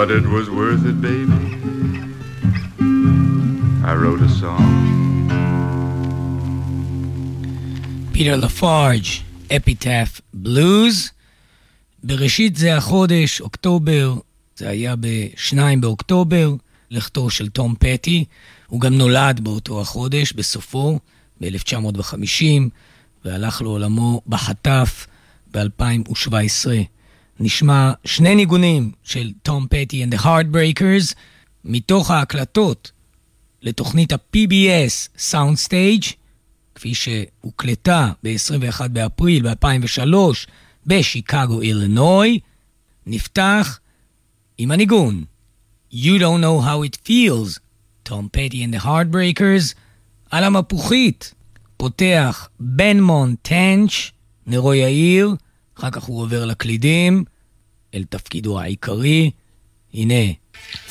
thought it was worth it, baby, I wrote a song. Peter LaFarge, Epitaph Blues. בראשית זה החודש, אוקטובר, זה היה ב-2 באוקטובר, לכתו של תום פטי. הוא גם נולד באותו החודש, בסופו, ב-1950, והלך לעולמו בחטף ב-2017. נשמע שני ניגונים של תום פטי and the Heartbreakers, מתוך ההקלטות לתוכנית ה-PBS Soundstage, כפי שהוקלטה ב-21 באפריל ב-2003 בשיקגו, אילינוי. נפתח עם הניגון You Don't Know How It Feels, תום פטי and the Heartbreakers. על המפוחית פותח בנמון טנץ', נרו יאיר, אחר כך הוא עובר לקלידים אל תפקידו העיקרי. הנה